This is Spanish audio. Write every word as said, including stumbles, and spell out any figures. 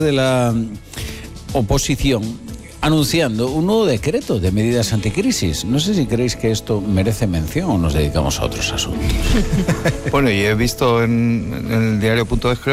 de la oposición anunciando un nuevo decreto de medidas anticrisis. No sé si creéis que esto merece mención o nos dedicamos a otros asuntos. Bueno, y he visto en, en el diario Punto es